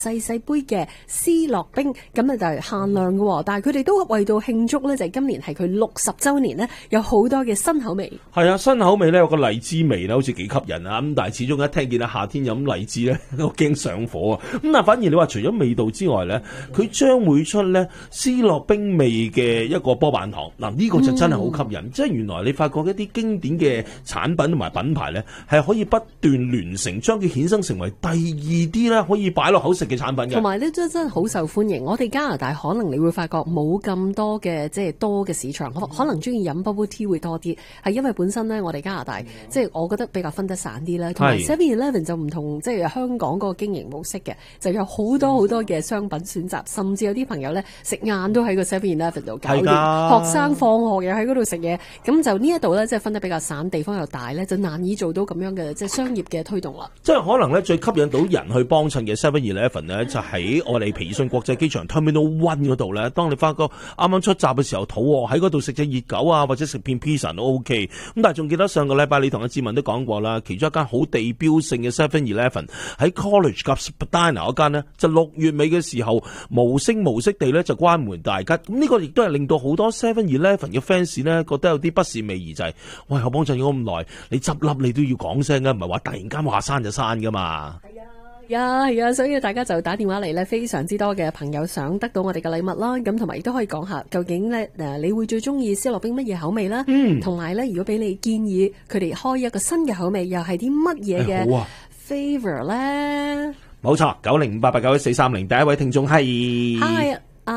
細細杯嘅思樂冰，咁就係限量嘅，但係佢哋都為到慶祝咧，就係今年係佢60週年咧，有好多嘅新口味。 係啊，新口味咧有個荔枝味咧，好似幾吸引啊！咁但係始終一聽見夏天飲荔枝咧，我驚上火啊！咁但係反而你話除咗味道之外咧，佢將會出咧思樂冰味嘅一個波板糖。嗱，呢個就真係好吸引，即係原來你發覺一啲經典嘅產品同埋品牌咧，係可以不斷聯成，將佢衍生成為第二啲咧可以擺落口食嘅產品嘅。 同埋呢真係好受歡迎。我哋加拿大可能你會發覺冇咁多嘅即係多嘅市場，可能中意飲 bubble tea 會多啲，係因為本身咧我哋加拿大即係我覺得比較分得散啲啦。同埋 7-Eleven 就唔同，即係香港嗰個經營模式嘅，就有好多嘅商品選擇，甚至有啲朋友咧食晏都喺個 7-Eleven 度搞掂，學生放學又喺嗰度食嘢，咁就呢一度咧即係分得比較散，地方又大咧，就難以做到咁樣嘅即係商業嘅推動啦。 即係可能咧最吸引到人去幫襯嘅 7-Eleven 咧，就喺我哋皮爾遜國際機場 Terminal 1嗰度咧。當你發覺啱啱出閘嘅時候肚餓，喺嗰度食隻熱狗啊，或者食片 pizza 都 OK。咁但係仲記得上個禮拜你同阿志文都講過啦，其中一間好地標性嘅 7-Eleven 喺 College 及 Spadina 嗰間呢，就6月尾嘅時候無聲無息地咧就關門大吉。咁呢個亦都係令到好多 7-Eleven 嘅 fans 咧覺得有啲不是味兒，就係喂，我幫襯咗咁耐，你執笠你都要講聲㗎，唔係話突然間話閂就閂噶嘛。 係啊，所以大家就打電話嚟咧，非常之多嘅朋友想得到我哋嘅禮物啦。咁同埋亦都可以講下，究竟咧你會最中意思樂冰乜嘢口味啦？同埋咧，如果俾你建議佢哋開一個新嘅口味，又係啲乜嘢嘅 favour 咧？ 冇錯，9058891430，第一位聽眾係 Hi，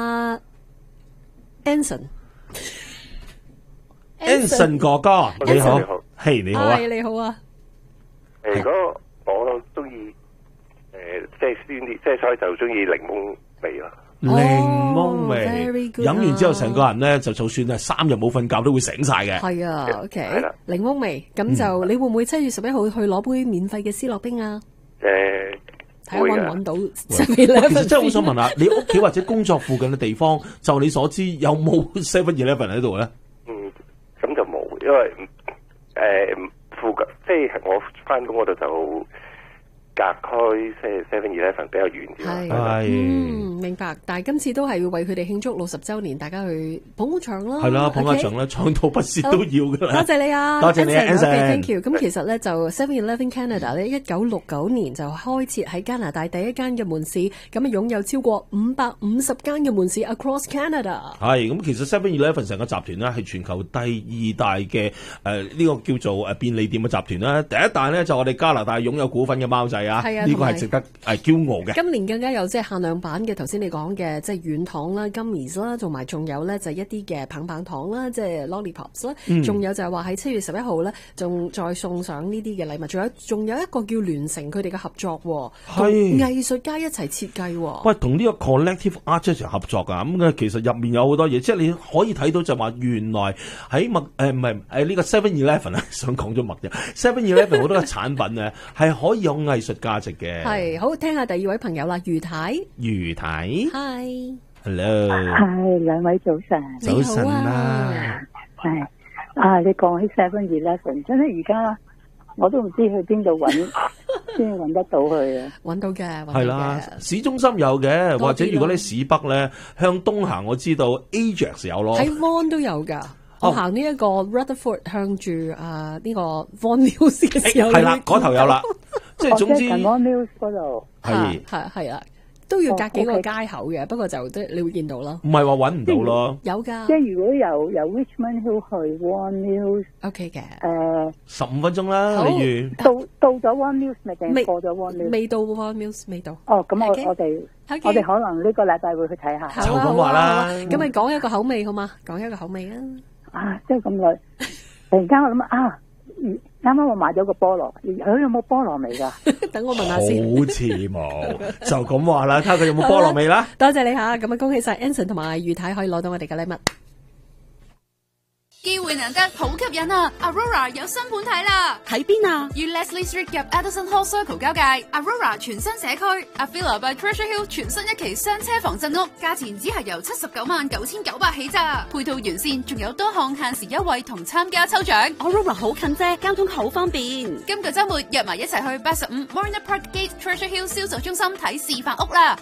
Anson 哥哥，你好，係你好啊， 你好啊。 如果我中意即係酸啲，即係所以就中意檸檬味啦。 檸檬味，飲完之後成個人咧就算係3日冇瞓覺都會醒晒嘅。 係啊 ，OK， 檸檬味，咁就你會唔會7月11號去攞杯免費嘅思樂冰啊？睇下搵唔搵到。其實真係好想問下，你屋企或者工作附近嘅地方，就你所知有冇 7-Eleven 喺度咧？ 咁就冇，因為附近即係我翻工嗰度就隔開7-Eleven 比較遠啲。 係，明白。但係今次都係要為佢哋慶祝60週年，大家去捧個場啦。 係啦，捧個場啦，唱到不屑都要噶啦。 多謝你啊， 多謝你 Anson。Thank you。咁其實咧就 7-Eleven Canada 咧，1969年就開設喺加拿大第一間嘅門市，咁啊擁有超過550間嘅門市 across Canada。 係，咁其實 7-Eleven 成個集團咧係全球第2大嘅呢個叫做便利店嘅集團啦。第一大咧就我哋加拿大擁有股份嘅貓仔。係啊，呢個係值得驕傲嘅。 今年更加有即係限量版嘅，頭先你講嘅即係軟糖啦、gummies 啦，同埋仲有咧就係一啲嘅棒棒糖啦，即係 lollipops 啦。仲有就係話喺7月11號咧，仲再送上呢啲嘅禮物。仲有一個叫聯成佢哋嘅合作，同藝術家一齊設計。 喂，同呢個 collective art 一齊合作㗎。咁其實入面有好多嘢，即係你可以睇到就話原來喺呢個 7-Eleven 啊，想講咗麥啫。7-Eleven 好多嘅產品咧係可以有藝術價值嘅。 係，好，聽下第2位朋友啦，余太。 Hi，Hello， 係兩位早晨。 早晨啊。 係你講起 7-Eleven， 真係而家我都唔知去邊度揾先揾得到佢啊。 揾到嘅， 係啦，市中心有嘅，或者如果你市北咧向東行，我知道 Ajax 有咯。 喺 Vaughan 都有㗎。我行呢一個 Rutherford 向住呢個 Vaughan Mills 嘅時候， 係啦，嗰頭有啦。即係總之， 近 Vaughan Mills 嗰度係啦，都要隔幾個街口嘅，不過就即係你會見到咯。 唔係話揾唔到咯， 有㗎。 即係如果由 Richmond Hill 去 Vaughan Mills，OK 嘅。 15分鐘啦，例如到咗 Vaughan Mills 未定過咗 Vaughan Mills？ 未到 Vaughan Mills，未到。 哦，咁我哋可能呢個禮拜會去睇下。 就咁話啦。 咁咪講一個口味好嘛？講一個口味啊！ 即係咁耐，突然間我諗啱啱我買咗個菠蘿，有冇菠蘿味噶？ 等我問下先。 好似冇，就咁話啦，睇下佢有冇菠蘿味啦。 多謝你吓，咁啊恭喜晒 Anson 同埋余太可以攞到我哋嘅禮物。 機會難得，好吸引啊 ！Aurora 有新盤睇啦， 喺邊啊？ 於 Leslie Street 入 Addison Hall Circle 交界 ，Aurora 全新社區 ，Avila by Treasure Hill 全新一期雙車房鎮屋，價錢只係由799900起咋，配套完善，仲有多項限時優惠同參加抽獎。 Aurora 好近啫，交通好方便。 今個週末約埋一齊去85 Marina Park Gate Treasure Hill 銷售中心睇示範屋啦！